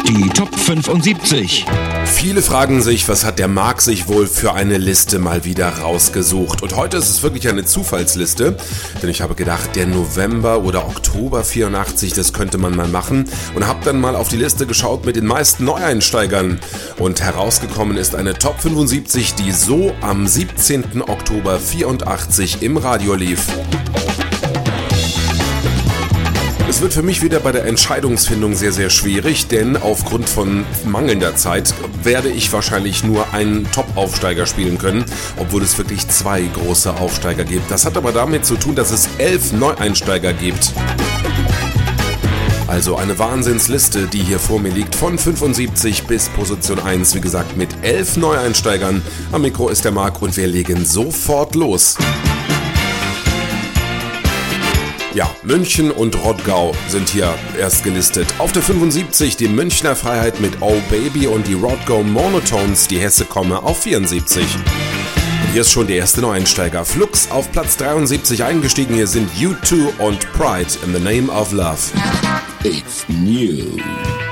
Die Top 75. Viele fragen sich, was hat der Marc sich wohl für eine Liste mal wieder rausgesucht? Und heute ist es wirklich eine Zufallsliste, denn ich habe gedacht, der November oder Oktober 84, das könnte man mal machen und habe dann mal auf die Liste geschaut mit den meisten Neueinsteigern. Und herausgekommen ist eine Top 75, die so am 17. Oktober 84 im Radio lief. Es wird für mich wieder bei der Entscheidungsfindung sehr, sehr schwierig, denn aufgrund von mangelnder Zeit werde ich wahrscheinlich nur einen Top-Aufsteiger spielen können, obwohl es wirklich 2 große Aufsteiger gibt. Das hat aber damit zu tun, dass es 11 Neueinsteiger gibt. Also eine Wahnsinnsliste, die hier vor mir liegt, von 75 bis Position 1, wie gesagt mit 11 Neueinsteigern. Am Mikro ist der Marc und wir legen sofort los. Ja, München und Rottgau sind hier erst gelistet. Auf der 75 die Münchner Freiheit mit Oh Baby und die Rottgau Monotones, die Hesse komme, auf 74. Und hier ist schon der erste Neueinsteiger. Flux auf Platz 73 eingestiegen. Hier sind U2 und Pride in the Name of Love. It's new.